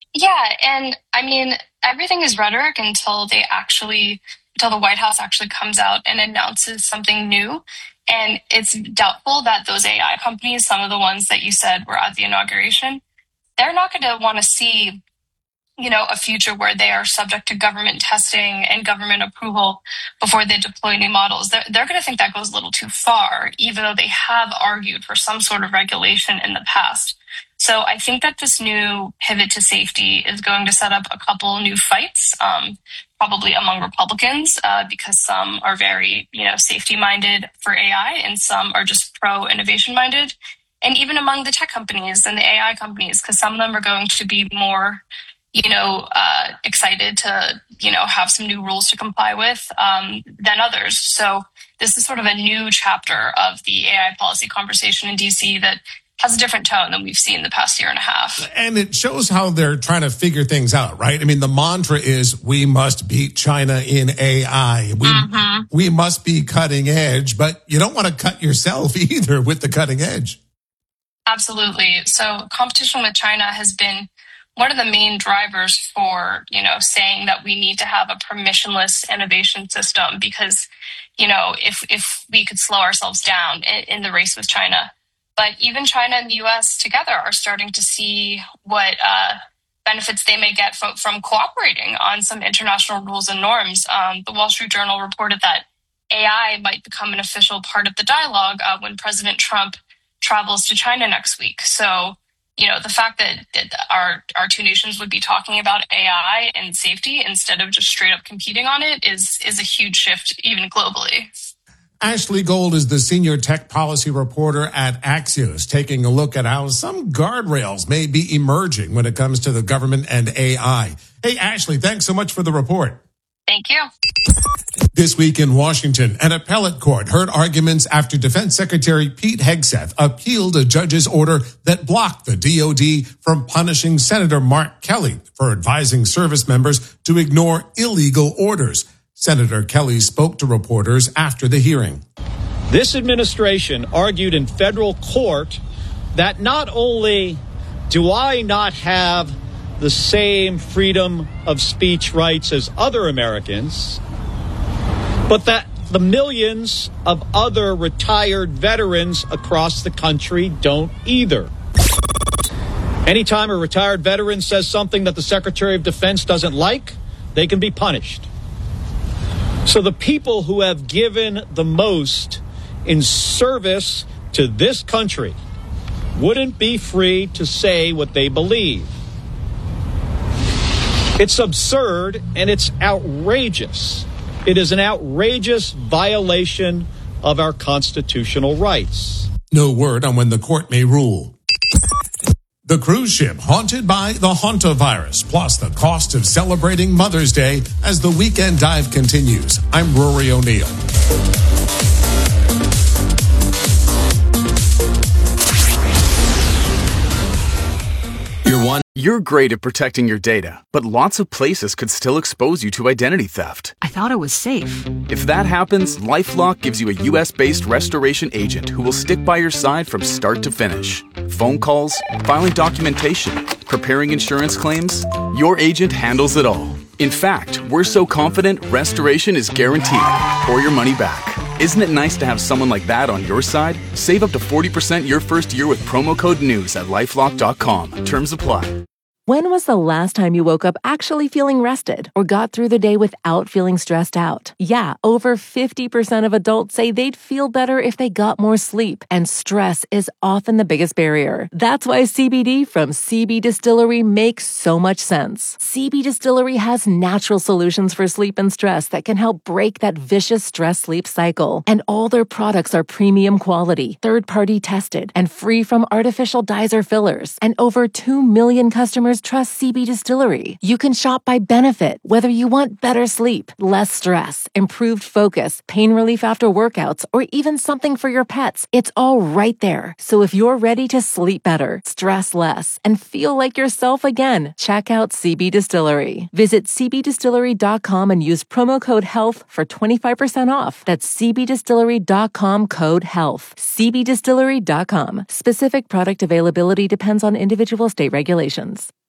Yeah, and I mean, everything is rhetoric until the White House actually comes out and announces something new. And it's doubtful that those AI companies, some of the ones that you said were at the inauguration, they're not going to want to see, a future where they are subject to government testing and government approval before they deploy new models. They're going to think that goes a little too far, even though they have argued for some sort of regulation in the past. So I think that this new pivot to safety is going to set up a couple new fights, probably among Republicans, because some are very, safety minded for AI and some are just pro innovation minded. And even among the tech companies and the AI companies, because some of them are going to be more excited to, have some new rules to comply with than others. So this is sort of a new chapter of the AI policy conversation in DC that has a different tone than we've seen the past year and a half. And it shows how they're trying to figure things out, right? I mean, the mantra is we must beat China in AI. We must be cutting edge, but you don't want to cut yourself either with the cutting edge. Absolutely. So competition with China has been one of the main drivers for, saying that we need to have a permissionless innovation system because, if we could slow ourselves down in the race with China. But even China and the U.S. together are starting to see what benefits they may get from cooperating on some international rules and norms. The Wall Street Journal reported that AI might become an official part of the dialogue when President Trump travels to China next week. So, the fact that our two nations would be talking about AI and safety instead of just straight up competing on it is a huge shift even globally. Ashley Gold is the senior tech policy reporter at Axios, taking a look at how some guardrails may be emerging when it comes to the government and AI. Hey, Ashley, thanks so much for the report. Thank you. This week in Washington, an appellate court heard arguments after Defense Secretary Pete Hegseth appealed a judge's order that blocked the DOD from punishing Senator Mark Kelly for advising service members to ignore illegal orders. Senator Kelly spoke to reporters after the hearing. This administration argued in federal court that not only do I not have the same freedom of speech rights as other Americans, but that the millions of other retired veterans across the country don't either. Anytime a retired veteran says something that the Secretary of Defense doesn't like, they can be punished. So the people who have given the most in service to this country wouldn't be free to say what they believe. It's absurd and it's outrageous. It is an outrageous violation of our constitutional rights. No word on when the court may rule. The cruise ship haunted by the hantavirus, plus the cost of celebrating Mother's Day as the weekend dive continues. I'm Rory O'Neill. You're great at protecting your data, but lots of places could still expose you to identity theft. I thought it was safe. If that happens, LifeLock gives you a U.S.-based restoration agent who will stick by your side from start to finish. Phone calls, filing documentation, preparing insurance claims, your agent handles it all. In fact, we're so confident restoration is guaranteed or your money back. Isn't it nice to have someone like that on your side? Save up to 40% your first year with promo code NEWS at LifeLock.com. Terms apply. When was the last time you woke up actually feeling rested or got through the day without feeling stressed out? Yeah, over 50% of adults say they'd feel better if they got more sleep, and stress is often the biggest barrier. That's why CBD from CB Distillery makes so much sense. CB Distillery has natural solutions for sleep and stress that can help break that vicious stress-sleep cycle. And all their products are premium quality, third-party tested, and free from artificial dyes or fillers. And over 2 million customers trust CB Distillery. You can shop by benefit, whether you want better sleep, less stress, improved focus, pain relief after workouts, or even something for your pets. It's all right there. So if you're ready to sleep better, stress less, and feel like yourself again, check out CB Distillery. Visit cbdistillery.com and use promo code HEALTH for 25% off. That's cbdistillery.com code HEALTH. cbdistillery.com. Specific product availability depends on individual state regulations.